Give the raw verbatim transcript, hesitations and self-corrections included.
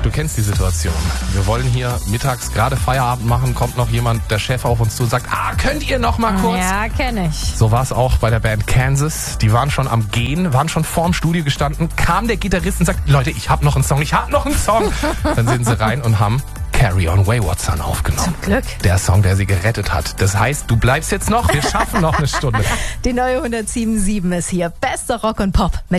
Du kennst die Situation. Wir wollen hier mittags gerade Feierabend machen, kommt noch jemand, der Chef auf uns zu und sagt, ah, könnt ihr noch mal kurz? Ja, kenne ich. So war es auch bei der Band Kansas. Die waren schon am Gehen, waren schon vorm Studio gestanden, kam der Gitarrist und sagt, Leute, ich hab noch einen Song, ich hab noch einen Song. Dann sind sie rein und haben Carry On Wayward Son aufgenommen. Zum Glück. Der Song, der sie gerettet hat. Das heißt, du bleibst jetzt noch, wir schaffen noch eine Stunde. Die neue hundertsieben Komma sieben ist hier. Bester Rock und Pop mit